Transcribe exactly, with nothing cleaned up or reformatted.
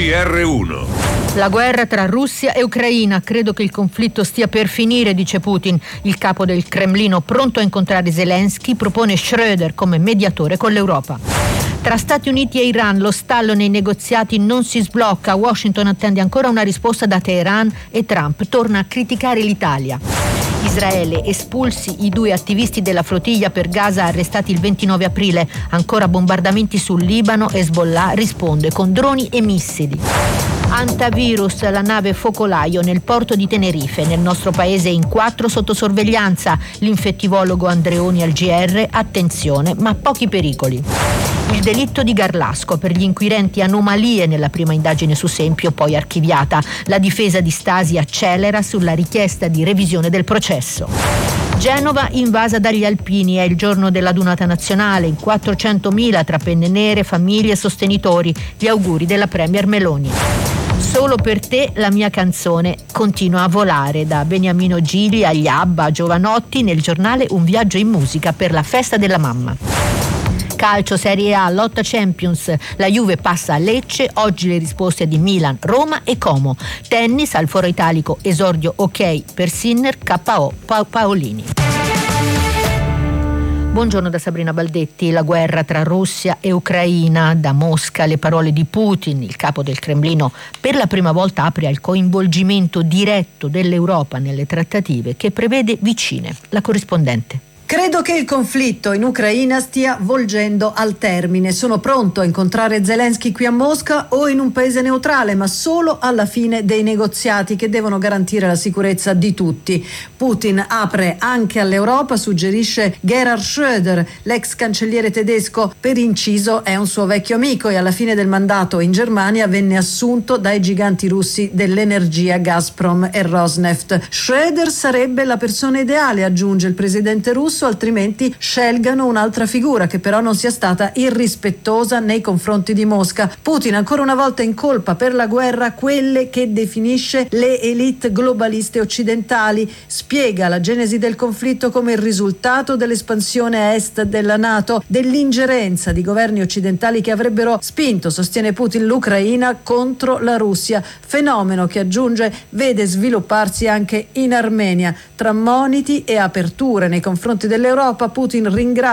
G R uno. La guerra tra Russia e Ucraina. Credo che il conflitto stia per finire, dice Putin. Il capo del Cremlino, pronto a incontrare Zelensky, propone Schröder come mediatore con l'Europa. Tra Stati Uniti e Iran lo stallo nei negoziati non si sblocca. Washington attende ancora una risposta da Teheran e Trump torna a criticare l'Italia. Israele, espulsi i due attivisti della flottiglia per Gaza arrestati il ventinove aprile. Ancora bombardamenti sul Libano, Hezbollah risponde con droni e missili. Antivirus, la nave focolaio nel porto di Tenerife, nel nostro paese in quattro sotto sorveglianza. L'infettivologo Andreoni al G R, attenzione, ma pochi pericoli. Il delitto di Garlasco, per gli inquirenti anomalie nella prima indagine su Sempio, poi archiviata. La difesa di Stasi accelera sulla richiesta di revisione del processo. Genova invasa dagli alpini, è il giorno della dunata nazionale, in quattrocentomila tra penne nere, famiglie e sostenitori. Gli auguri della Premier Meloni. Solo per te la mia canzone continua a volare, da Beniamino Gili agli Abba, Giovanotti, nel giornale Un viaggio in musica per la festa della mamma. Calcio, Serie A, lotta Champions, la Juve passa a Lecce, oggi le risposte di Milan, Roma e Como. Tennis, al Foro Italico, esordio ok per Sinner, K O pa- Paolini. Buongiorno da Sabrina Baldetti. La guerra tra Russia e Ucraina, da Mosca le parole di Putin, il capo del Cremlino, per la prima volta apre al coinvolgimento diretto dell'Europa nelle trattative che prevede vicine. La corrispondente. Credo che il conflitto in Ucraina stia volgendo al termine. Sono pronto a incontrare Zelensky qui a Mosca o in un paese neutrale, ma solo alla fine dei negoziati che devono garantire la sicurezza di tutti. Putin apre anche all'Europa, suggerisce Gerhard Schröder, l'ex cancelliere tedesco. Per inciso è un suo vecchio amico e alla fine del mandato in Germania venne assunto dai giganti russi dell'energia Gazprom e Rosneft. Schröder sarebbe la persona ideale, aggiunge il presidente russo, altrimenti scelgano un'altra figura che però non sia stata irrispettosa nei confronti di Mosca. Putin ancora una volta incolpa per la guerra quelle che definisce le elite globaliste occidentali, spiega la genesi del conflitto come il risultato dell'espansione a est della NATO, dell'ingerenza di governi occidentali che avrebbero spinto, sostiene Putin, l'Ucraina contro la Russia, fenomeno che, aggiunge, vede svilupparsi anche in Armenia. Tra moniti e aperture nei confronti dell'Europa, Putin ringrazia